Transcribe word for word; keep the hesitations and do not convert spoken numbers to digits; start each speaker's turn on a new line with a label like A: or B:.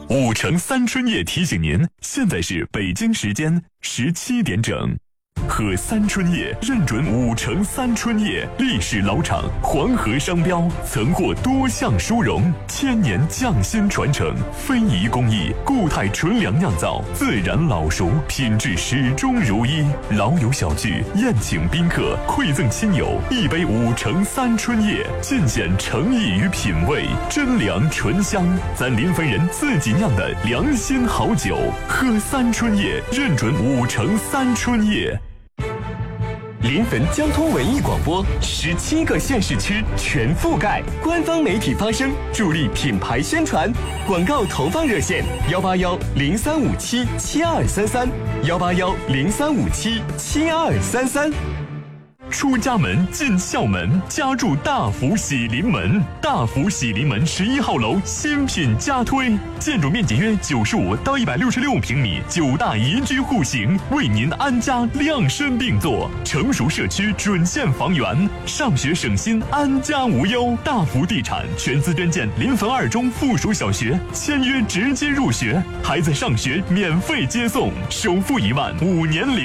A: 五城三春夜提醒您，现在是北京时间十七点整。喝三春夜认准五城三春夜，历史老厂，黄河商标，曾获多项殊荣，千年匠心传承，非遗工艺，固态纯粮酿造，自然老熟，品质始终如一。老友小聚，宴请宾客，馈赠亲友，一杯五城三春夜，尽显诚意与品味，真粮醇香，咱临汾人自己酿的良心好酒。喝三春夜，认准五城三春夜。
B: 临汾交通文艺广播，十七个县市区全覆盖，官方媒体发声，助力品牌宣传。广告投放热线：幺八幺零三五七七二三三，幺八幺零三五七七二三三。
A: 出家门进校门，家住大福喜临门。大福喜临门十一号楼新品加推，建筑面积约九十五到一百六十六平米，九大宜居户型，为您安家量身定做。成熟社区准线房源，上学省心，安家无忧。大福地产全资捐建临汾二中附属小学，签约直接入学，孩子上学免费接送，首付一万，五年零。